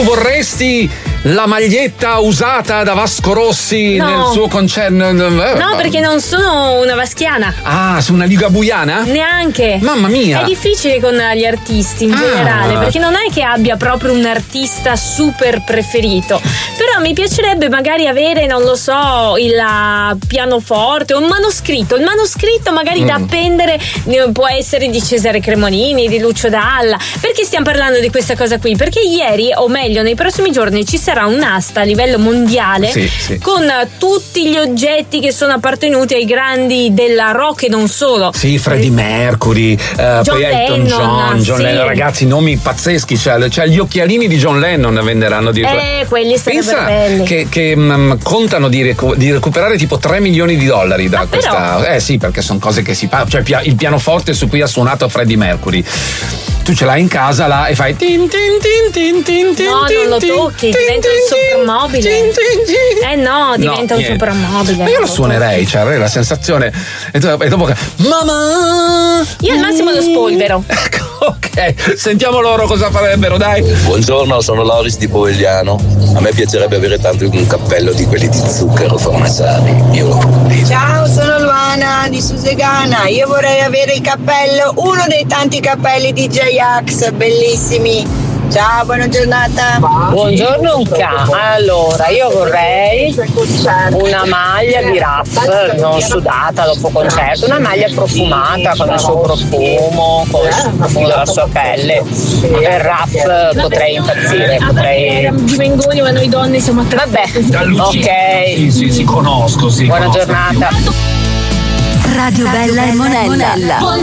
Tu vorresti la maglietta usata da Vasco Rossi nel suo concerto? No, perché non sono una vaschiana. Ah, su una ligabuiana? Neanche. Mamma mia. È difficile con gli artisti in generale, perché non è che abbia proprio un artista super preferito. Però mi piacerebbe magari avere, non lo so, il pianoforte o un manoscritto. Il manoscritto magari da appendere può essere di Cesare Cremonini, di Lucio Dalla. Perché stiamo parlando di questa cosa qui? Perché ieri, o meglio nei prossimi giorni, ci sarà un'asta a livello mondiale con tutti gli oggetti che sono appartenuti ai grandi della rock e non solo. Sì, Freddie Mercury, poi Elton John Lennon, ragazzi, nomi pazzeschi, cioè gli occhialini di John Lennon venderanno di quelli sarebbero belli. Che contano di recuperare tipo $3 milioni da questa. Però. Sì, perché sono cose che si fa, cioè il pianoforte su cui ha suonato Freddie Mercury. Tu ce l'hai in casa là e fai tin tin tin tin tin tin. No, non lo tocchi, diventa un soprammobile. Diventa un soprammobile. Ma io lo suonerei, cioè avrei la sensazione e dopo che mamma. Io al massimo lo spolvero. Ok, sentiamo loro cosa farebbero, dai. Buongiorno, sono Loris di Povegliano. A me piacerebbe avere tanto un cappello di quelli di zucchero formassari. Ciao, sono Luana di Susegana. Io vorrei avere il cappello, uno dei tanti cappelli di J-Ax, bellissimi. Ciao, buona giornata. Buongiorno Ucca. Allora, io vorrei una maglia di Raff, non sudata dopo concerto, una maglia profumata con il suo profumo, con il profumo della sua pelle. Per Raff potrei impazzire, Di Mengoni, ma noi donne siamo attratti. Vabbè, ok. Sì, conosco, Buona giornata. Radio Bella e Monella.